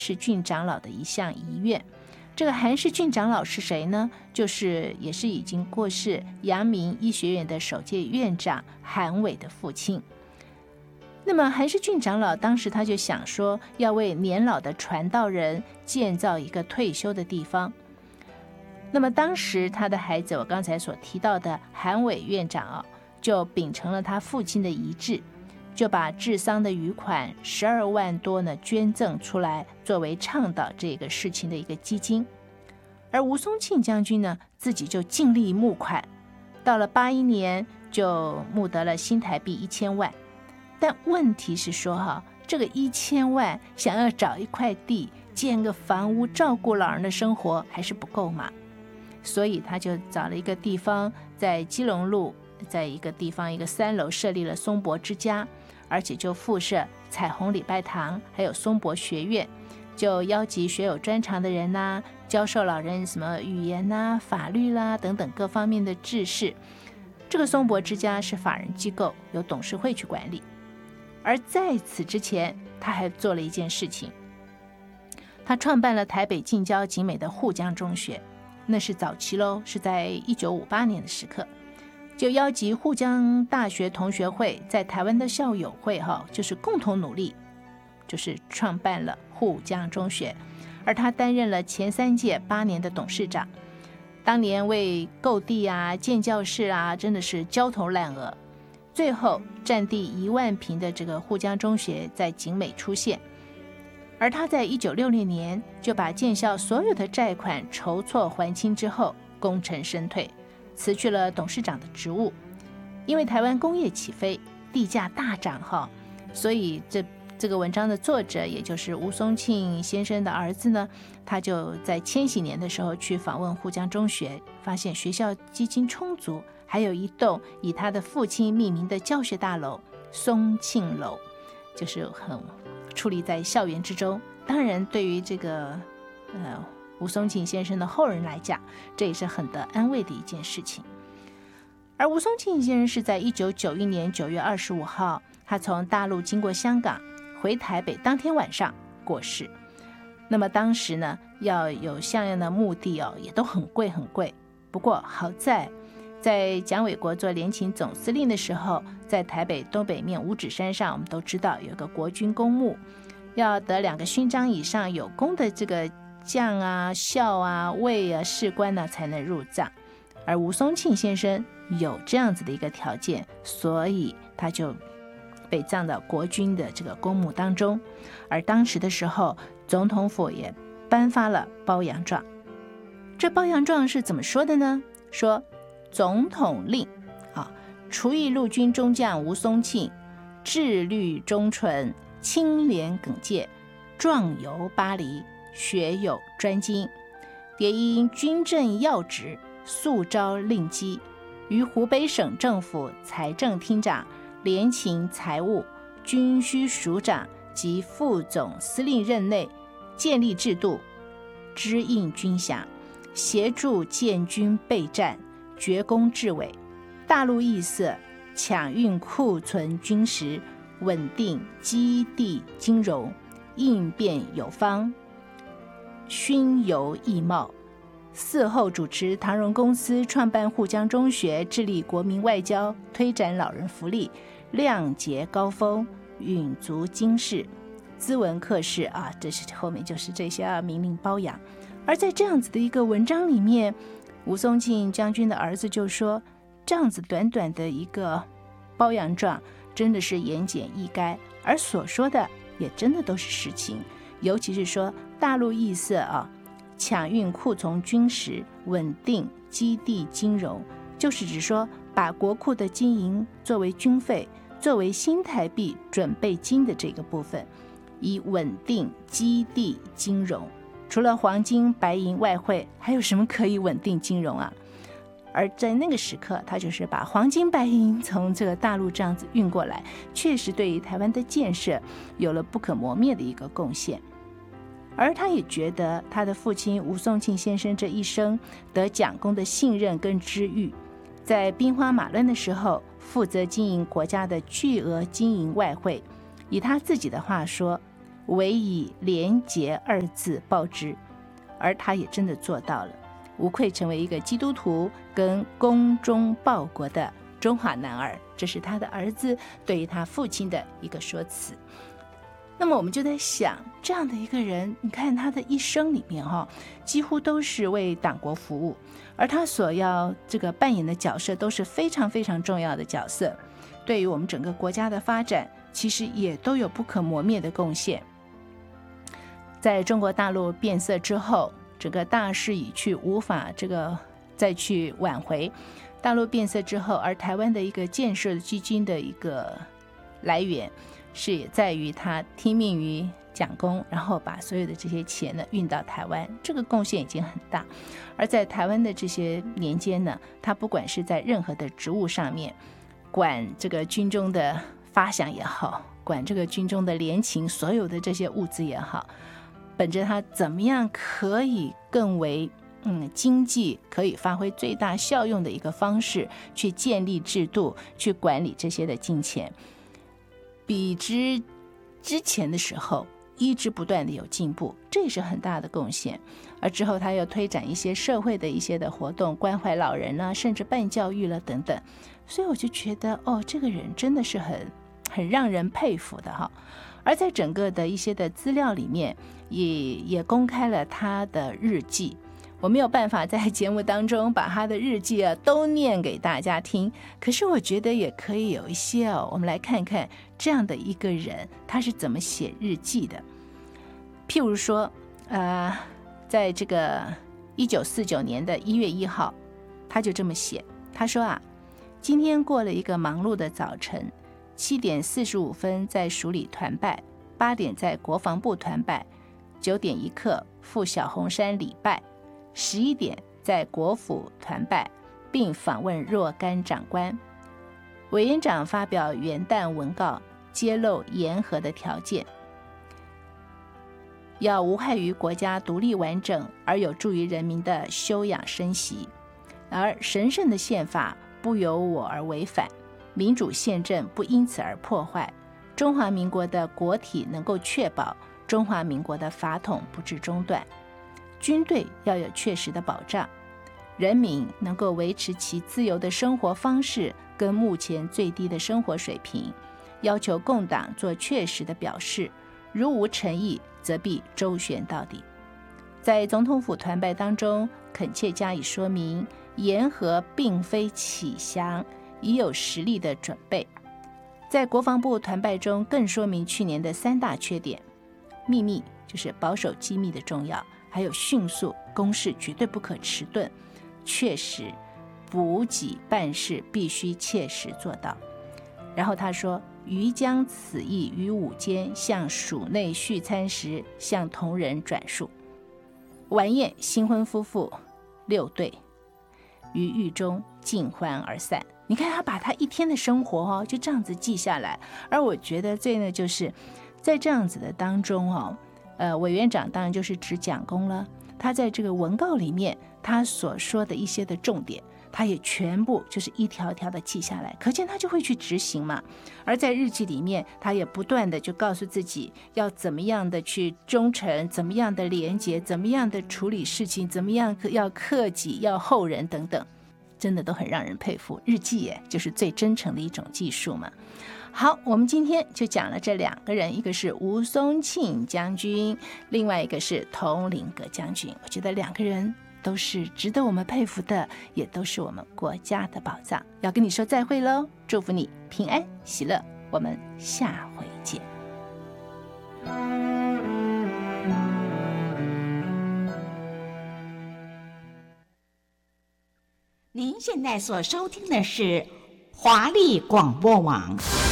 世俊长老的一项遗愿。这个韩世俊长老是谁呢？也是已经过世阳明医学院的首届院长韩伟的父亲。那么韩世俊长老当时他就想说，要为年老的传道人建造一个退休的地方。那么当时他的孩子，我刚才所提到的韩伟院长就秉承了他父亲的遗志，就把治丧的余款12万多呢捐赠出来，作为倡导这个事情的一个基金。而吴松庆将军呢，自己就尽力募款，到了81年就募得了新台币1000万。但问题是说这个1000万想要找一块地建个房屋照顾老人的生活还是不够嘛，所以他就找了一个地方，在基隆路，在一个地方一个3楼设立了松柏之家，而且就附设彩虹礼拜堂，还有松柏学院，就邀集学有专长的人教授老人什么语言法律啦等等各方面的知识。这个松柏之家是法人机构，由董事会去管理。而在此之前，他还做了一件事情，他创办了台北近郊景美的沪江中学，那是早期咯，是在1958年的时刻，就邀集沪江大学同学会在台湾的校友会就是共同努力，就是创办了沪江中学。而他担任了前3届8年的董事长，当年为购地建教室真的是焦头烂额。最后占地1万坪的这个沪江中学在景美出现，而他在1966年就把建校所有的债款筹措还清之后功成身退，辞去了董事长的职务。因为台湾工业起飞，地价大涨所以这个文章的作者，也就是吴松庆先生的儿子呢，他就在千禧年的时候去访问沪江中学，发现学校基金充足，还有一栋以他的父亲命名的教学大楼松庆楼，就是很矗立在校园之中。当然对于这个吴松庆先生的后人来讲，这也是很得安慰的一件事情。而吴松庆先生是在1991年9月25号，他从大陆经过香港回台北，当天晚上过世。那么当时呢，要有像样的墓地也都很贵很贵。不过好在蒋纬国做联勤总司令的时候，在台北东北面五指山上，我们都知道有个国军公墓，要得2个勋章以上有功的这个将校尉士官才能入葬。而吴松庆先生有这样子的一个条件，所以他就被葬到国军的这个公墓当中。而当时的时候，总统府也颁发了褒扬状。这褒扬状是怎么说的呢？说总统令除役陆军中将吴松庆，志虑忠纯，清廉耿介，壮游巴黎，学有专精，迭因军政要职，速招令机，于湖北省政府财政厅长、联勤财务、军需署长及副总司令任内建立制度，支应军饷，协助建军备战，决功治伪，大陆异色，抢运库存军食，稳定基地金融，应变有方，勋游义茂。嗣后主持唐荣公司，创办沪江中学，致力国民外交，推展老人福利，亮节高峰，允足经世，兹文克氏这是后面就是这些明令褒扬。而在这样子的一个文章里面，吴松庆将军的儿子就说，这样子短短的一个褒扬状真的是言简意赅，而所说的也真的都是实情。尤其是说大陆异色抢运库存军食，稳定基地金融，就是指说把国库的经营作为军费，作为新台币准备金的这个部分，以稳定基地金融。除了黄金、白银、外汇，还有什么可以稳定金融而在那个时刻，他就是把黄金白银从这个大陆这样子运过来，确实对于台湾的建设有了不可磨灭的一个贡献。而他也觉得他的父亲吴松庆先生这一生得蒋公的信任跟知遇，在兵荒马乱的时候负责经营国家的巨额经营外汇。以他自己的话说， 唯以廉洁二字报之，而他也真的做到了，无愧成为一个基督徒跟忠忠报国的中华男儿。这是他的儿子对于他父亲的一个说辞。那么我们就在想，这样的一个人，你看他的一生里面几乎都是为党国服务，而他所要这个扮演的角色都是非常非常重要的角色，对于我们整个国家的发展其实也都有不可磨灭的贡献。在中国大陆变色之后，整个大势已去，无法再去挽回。大陆变色之后，而台湾的一个建设基金的一个来源是也在于他听命于蒋公，然后把所有的这些钱呢运到台湾，这个贡献已经很大。而在台湾的这些年间呢，他不管是在任何的职务上面，管这个军中的发饷也好，管这个军中的联勤所有的这些物资也好，本着他怎么样可以更为经济可以发挥最大效用的一个方式去建立制度，去管理这些的金钱，比之前的时候一直不断的有进步，这也是很大的贡献。而之后他又推展一些社会的一些的活动，关怀老人啊，甚至办教育了等等。所以我就觉得这个人真的是很让人佩服的而在整个的一些的资料里面也公开了他的日记，我没有办法在节目当中把他的日记都念给大家听，可是我觉得也可以有一些我们来看看这样的一个人他是怎么写日记的。譬如说在这个1949年的1月1号，他就这么写，他说今天过了一个忙碌的早晨，7点45分在署里团拜，8点在国防部团拜，9点1刻赴小红山礼拜，11点在国府团拜，并访问若干长官。委员长发表元旦文告，揭露言和的条件，要无害于国家独立完整，而有助于人民的休养生息。而神圣的宪法不由我而违反，民主宪政不因此而破坏，中华民国的国体能够确保，中华民国的法统不致中断，军队要有确实的保障，人民能够维持其自由的生活方式跟目前最低的生活水平，要求共党做确实的表示，如无诚意则必周旋到底。在总统府团拜当中恳切加以说明，言和并非起降，已有实力的准备。在国防部团拜中更说明去年的3大缺点：秘密，就是保守机密的重要，还有迅速，公事绝对不可迟钝，确实，补给办事必须切实做到。然后他说，余将此意于午间向署内续餐时向同仁转述。晚宴新婚夫妇6对，于狱中尽欢而散。你看他把他一天的生活就这样子记下来。而我觉得最呢，就是在这样子的当中委员长当然就是指蒋公了，他在这个文告里面他所说的一些的重点，他也全部就是一条一条的记下来，可见他就会去执行嘛。而在日记里面，他也不断的就告诉自己要怎么样的去忠诚，怎么样的廉洁，怎么样的处理事情，怎么样要克己，要后人等等，真的都很让人佩服。日记也就是最真诚的一种技术嘛。好，我们今天就讲了这2个人，一个是吴松庆将军，另外一个是佟麟阁将军。我觉得2个人都是值得我们佩服的，也都是我们国家的宝藏。要跟你说再会喽，祝福你平安喜乐，我们下回见。 您现在所收听的是华丽广播网。